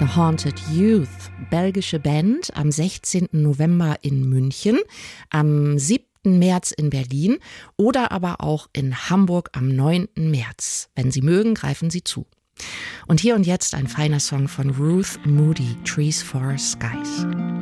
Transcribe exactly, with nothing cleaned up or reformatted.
The Haunted Youth, belgische Band, am sechzehnten November in München, am siebten März in Berlin oder aber auch in Hamburg am neunten März. Wenn Sie mögen, greifen Sie zu. Und hier und jetzt ein feiner Song von Ruth Moody, Trees for Skies.